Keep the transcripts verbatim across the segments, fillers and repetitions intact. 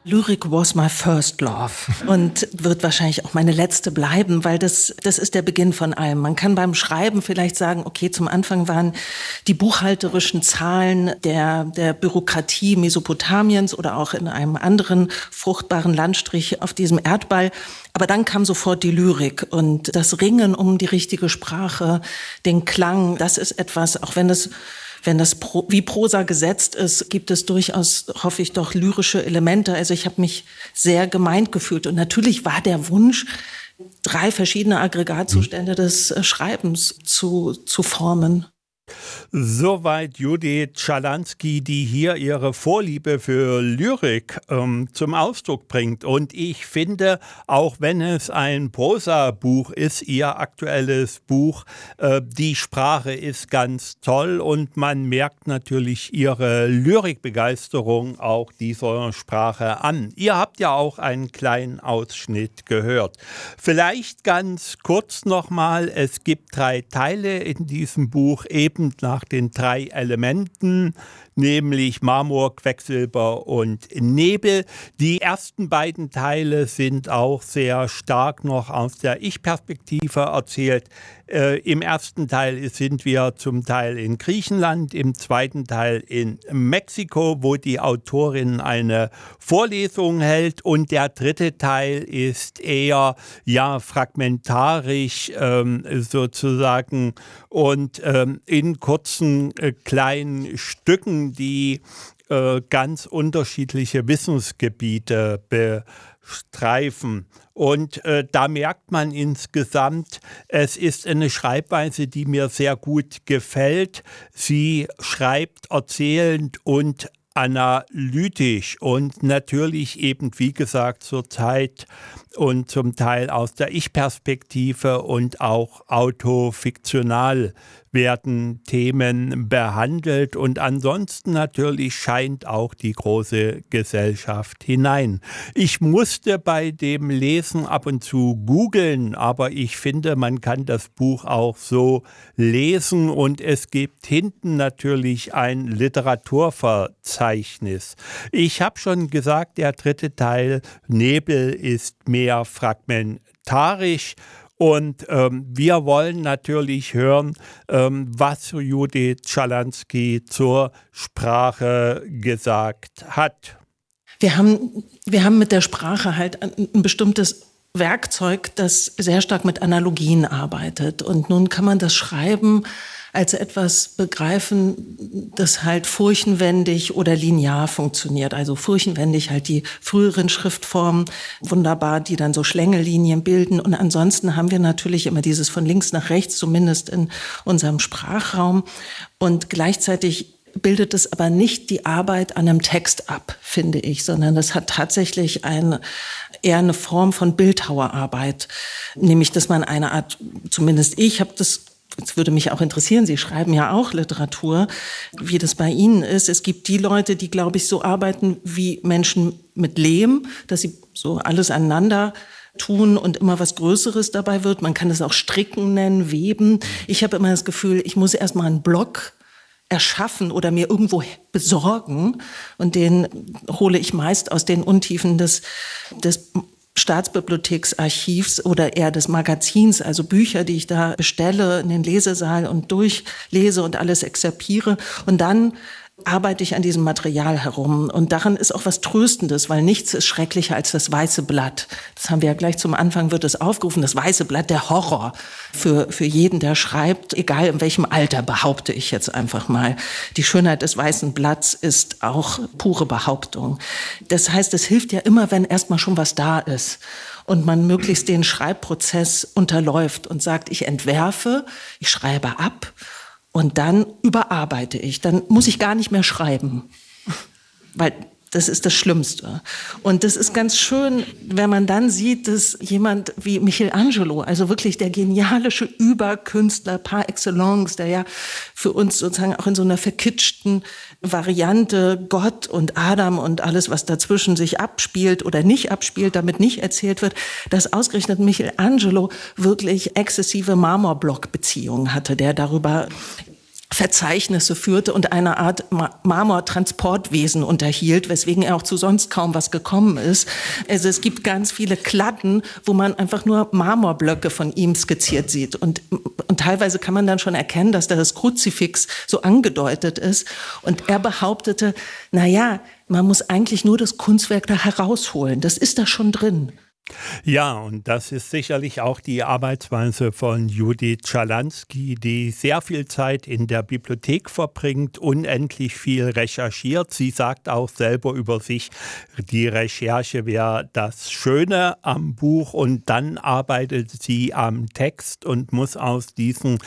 Lyrik was my first love und wird wahrscheinlich auch meine letzte bleiben, weil das, das ist der Beginn von allem. Man kann beim Schreiben vielleicht sagen, okay, zum Anfang waren die buchhalterischen Zahlen der, der Bürokratie Mesopotamiens oder auch in einem anderen fruchtbaren Landstrich auf diesem Erdball. Aber dann kam sofort die Lyrik und das Ringen um die richtige Sprache, den Klang, das ist etwas, auch wenn das Wenn das Pro, wie Prosa gesetzt ist, gibt es durchaus, hoffe ich, doch lyrische Elemente. Also ich habe mich sehr gemeint gefühlt. Und natürlich war der Wunsch, drei verschiedene Aggregatzustände des Schreibens zu, zu formen. Soweit Judith Schalansky, die hier ihre Vorliebe für Lyrik ähm, zum Ausdruck bringt. Und ich finde, auch wenn es ein Prosa-Buch ist, ihr aktuelles Buch, äh, die Sprache ist ganz toll und man merkt natürlich ihre Lyrikbegeisterung auch dieser Sprache an. Ihr habt ja auch einen kleinen Ausschnitt gehört. Vielleicht ganz kurz nochmal, es gibt drei Teile in diesem Buch, eben nach den drei Elementen, nämlich Marmor, Quecksilber und Nebel. Die ersten beiden Teile sind auch sehr stark noch aus der Ich-Perspektive erzählt. Äh, Im ersten Teil sind wir zum Teil in Griechenland, im zweiten Teil in Mexiko, wo die Autorin eine Vorlesung hält, und der dritte Teil ist eher ja fragmentarisch ähm, sozusagen und ähm, in kurzen äh, kleinen Stücken, die äh, ganz unterschiedliche Wissensgebiete bestreifen. Und äh, da merkt man insgesamt, es ist eine Schreibweise, die mir sehr gut gefällt. Sie schreibt erzählend und analytisch und natürlich eben, wie gesagt, zur Zeit und zum Teil aus der Ich-Perspektive und auch autofiktional werden Themen behandelt und ansonsten natürlich scheint auch die große Gesellschaft hinein. Ich musste bei dem Lesen ab und zu googeln, aber ich finde, man kann das Buch auch so lesen und es gibt hinten natürlich ein Literaturverzeichnis. Ich habe schon gesagt, der dritte Teil, Nebel, ist mehr fragmentarisch. Und ähm, wir wollen natürlich hören, ähm, was Judith Schalansky zur Sprache gesagt hat. Wir haben, wir haben mit der Sprache halt ein, ein bestimmtes Werkzeug, das sehr stark mit Analogien arbeitet. Und nun kann man das Schreiben als etwas begreifen, das halt furchenwendig oder linear funktioniert. Also furchenwendig halt die früheren Schriftformen, wunderbar, die dann so Schlängellinien bilden. Und ansonsten haben wir natürlich immer dieses von links nach rechts, zumindest in unserem Sprachraum. Und gleichzeitig bildet es aber nicht die Arbeit an einem Text ab, finde ich, sondern das hat tatsächlich eine, eher eine Form von Bildhauerarbeit. Nämlich, dass man eine Art, zumindest ich habe das, jetzt würde mich auch interessieren, Sie schreiben ja auch Literatur, wie das bei Ihnen ist. Es gibt die Leute, die, glaube ich, so arbeiten wie Menschen mit Lehm, dass sie so alles aneinander tun und immer was Größeres dabei wird. Man kann es auch Stricken nennen, Weben. Ich habe immer das Gefühl, ich muss erst mal einen Block erschaffen oder mir irgendwo besorgen. Und den hole ich meist aus den Untiefen des, des Staatsbibliotheksarchivs oder eher des Magazins, also Bücher, die ich da bestelle in den Lesesaal und durchlese und alles exerpiere. Und dann arbeite ich an diesem Material herum. Und daran ist auch was Tröstendes, weil nichts ist schrecklicher als das weiße Blatt. Das haben wir ja gleich zum Anfang, wird es aufgerufen, das weiße Blatt, der Horror für, für jeden, der schreibt, egal in welchem Alter, behaupte ich jetzt einfach mal. Die Schönheit des weißen Blatts ist auch pure Behauptung. Das heißt, es hilft ja immer, wenn erstmal schon was da ist und man möglichst den Schreibprozess unterläuft und sagt, ich entwerfe, ich schreibe ab, und dann überarbeite ich. Dann muss ich gar nicht mehr schreiben, weil das ist das Schlimmste. Und das ist ganz schön, wenn man dann sieht, dass jemand wie Michelangelo, also wirklich der genialische Überkünstler par excellence, der ja für uns sozusagen auch in so einer verkitschten Variante Gott und Adam und alles, was dazwischen sich abspielt oder nicht abspielt, damit nicht erzählt wird, dass ausgerechnet Michelangelo wirklich exzessive Marmorblock-Beziehungen hatte, der darüber Verzeichnisse führte und eine Art Marmortransportwesen unterhielt, weswegen er auch zu sonst kaum was gekommen ist. Also es gibt ganz viele Kladden, wo man einfach nur Marmorblöcke von ihm skizziert sieht. Und, und teilweise kann man dann schon erkennen, dass da das Kruzifix so angedeutet ist. Und er behauptete, na ja, man muss eigentlich nur das Kunstwerk da herausholen. Das ist da schon drin. Ja, und das ist sicherlich auch die Arbeitsweise von Judith Schalansky, die sehr viel Zeit in der Bibliothek verbringt, unendlich viel recherchiert. Sie sagt auch selber über sich, die Recherche wäre das Schöne am Buch, und dann arbeitet sie am Text und muss aus diesen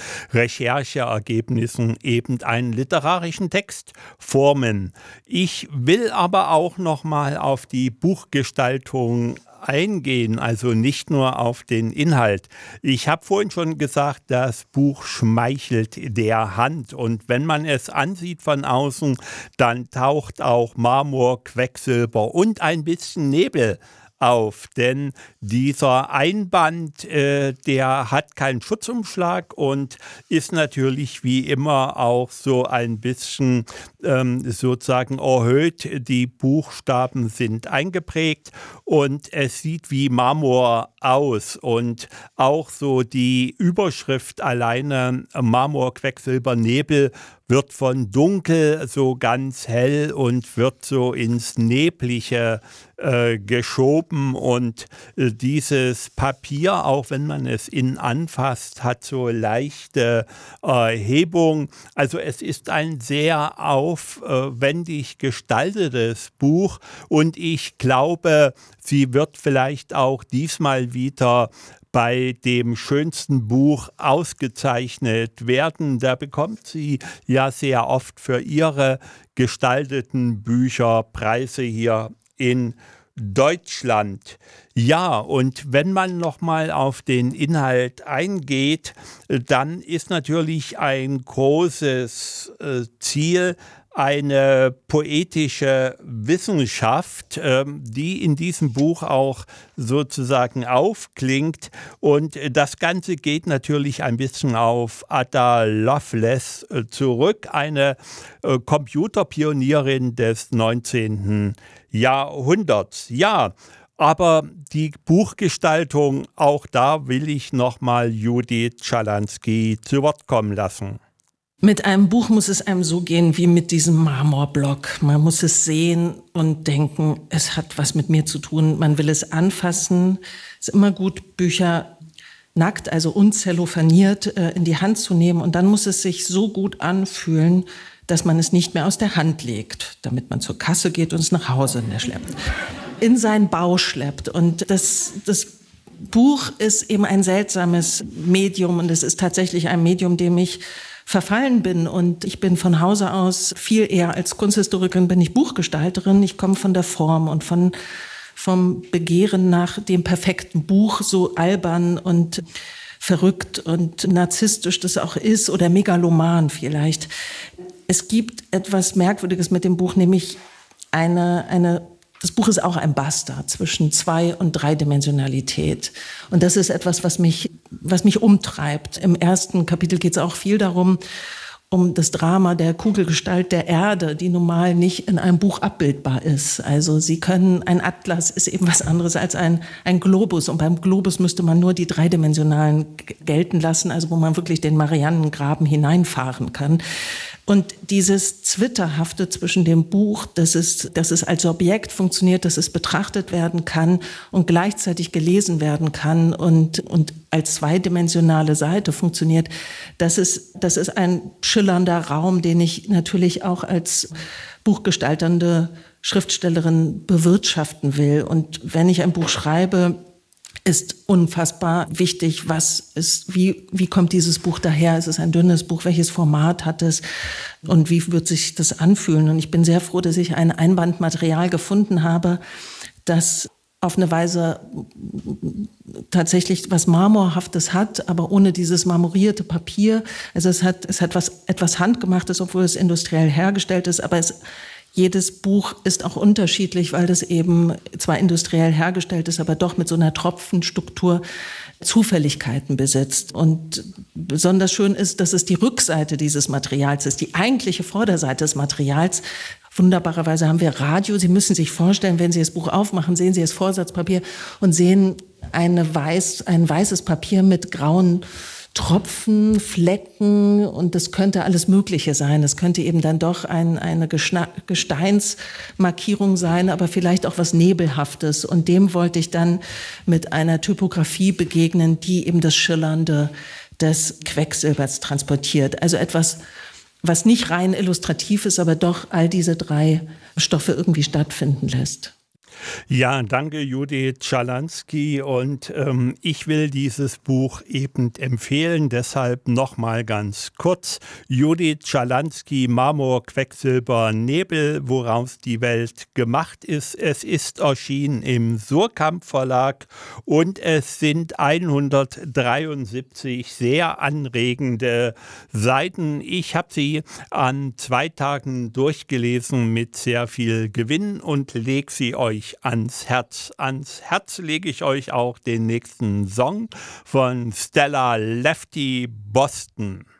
Rechercheergebnissen eben einen literarischen Text formen. Ich will aber auch noch mal auf die Buchgestaltung eingehen, also nicht nur auf den Inhalt. Ich habe vorhin schon gesagt, das Buch schmeichelt der Hand, und wenn man es ansieht von außen, dann taucht auch Marmor, Quecksilber und ein bisschen Nebel auf, denn dieser Einband, äh, der hat keinen Schutzumschlag und ist natürlich wie immer auch so ein bisschen ähm, sozusagen erhöht. Die Buchstaben sind eingeprägt und es sieht wie Marmor aus, und auch so die Überschrift alleine Marmor, Quecksilber, Nebel wird von dunkel so ganz hell und wird so ins Neblige äh, geschoben, und äh, dieses Papier, auch wenn man es innen anfasst, hat so leichte äh, Hebung. Also es ist ein sehr aufwendig gestaltetes Buch, und ich glaube, sie wird vielleicht auch diesmal wieder bei dem schönsten Buch ausgezeichnet werden. Da bekommt sie ja sehr oft für ihre gestalteten Bücher Preise hier in Deutschland. Ja, und wenn man noch mal auf den Inhalt eingeht, dann ist natürlich ein großes äh, Ziel eine poetische Wissenschaft, ähm, die in diesem Buch auch sozusagen aufklingt. Und das Ganze geht natürlich ein bisschen auf Ada Lovelace äh, zurück, eine äh, Computerpionierin des neunzehnten Jahrhunderts. Ja, aber die Buchgestaltung, auch da will ich nochmal Judith Schalansky zu Wort kommen lassen. Mit einem Buch muss es einem so gehen wie mit diesem Marmorblock. Man muss es sehen und denken, es hat was mit mir zu tun. Man will es anfassen. Es ist immer gut, Bücher nackt, also unzellofaniert, in die Hand zu nehmen. Und dann muss es sich so gut anfühlen, dass man es nicht mehr aus der Hand legt, damit man zur Kasse geht und es nach Hause schleppt, in seinen Bau schleppt. Und das, das Buch ist eben ein seltsames Medium, und es ist tatsächlich ein Medium, dem ich verfallen bin, und ich bin von Hause aus viel eher als Kunsthistorikerin bin ich Buchgestalterin. Ich komme von der Form und von vom Begehren nach dem perfekten Buch, so albern und verrückt und narzisstisch das auch ist, oder megaloman vielleicht. Es gibt etwas Merkwürdiges mit dem Buch, nämlich eine eine Das Buch ist auch ein Bastard zwischen Zwei- und Dreidimensionalität. Und das ist etwas, was mich, was mich umtreibt. Im ersten Kapitel geht es auch viel darum, um das Drama der Kugelgestalt der Erde, die normal nicht in einem Buch abbildbar ist. Also Sie können, ein Atlas ist eben was anderes als ein, ein Globus. Und beim Globus müsste man nur die Dreidimensionalen gelten lassen, also wo man wirklich den Marianengraben hineinfahren kann. Und dieses Zwitterhafte zwischen dem Buch, dass es, dass es als Objekt funktioniert, dass es betrachtet werden kann und gleichzeitig gelesen werden kann und, und als zweidimensionale Seite funktioniert, das ist, das ist ein schillernder Raum, den ich natürlich auch als buchgestaltende Schriftstellerin bewirtschaften will. Und wenn ich ein Buch schreibe, ist unfassbar wichtig, was ist, wie, wie kommt dieses Buch daher? Ist es ein dünnes Buch? Welches Format hat es? Und wie wird sich das anfühlen? Und ich bin sehr froh, dass ich ein Einbandmaterial gefunden habe, das auf eine Weise tatsächlich was Marmorhaftes hat, aber ohne dieses marmorierte Papier. Also es hat, es hat was, etwas Handgemachtes, obwohl es industriell hergestellt ist, aber es Jedes Buch ist auch unterschiedlich, weil das eben zwar industriell hergestellt ist, aber doch mit so einer Tropfenstruktur Zufälligkeiten besitzt. Und besonders schön ist, dass es die Rückseite dieses Materials ist, die eigentliche Vorderseite des Materials. Wunderbarerweise haben wir Radio. Sie müssen sich vorstellen, wenn Sie das Buch aufmachen, sehen Sie das Vorsatzpapier und sehen eine weiß, ein weißes Papier mit grauen Tropfen, Flecken, und das könnte alles Mögliche sein. Das könnte eben dann doch ein, eine Gesteinsmarkierung sein, aber vielleicht auch was Nebelhaftes. Und dem wollte ich dann mit einer Typografie begegnen, die eben das Schillernde des Quecksilbers transportiert. Also etwas, was nicht rein illustrativ ist, aber doch all diese drei Stoffe irgendwie stattfinden lässt. Ja, danke Judith Schalansky, und ähm, ich will dieses Buch eben empfehlen, deshalb nochmal ganz kurz. Judith Schalansky, Marmor, Quecksilber, Nebel, woraus die Welt gemacht ist. Es ist erschienen im Suhrkamp Verlag und es sind hundertdreiundsiebzig sehr anregende Seiten. Ich habe sie an zwei Tagen durchgelesen mit sehr viel Gewinn und lege sie euch ans Herz. Ans Herz lege ich euch auch den nächsten Song von Stella Lefty, Boston.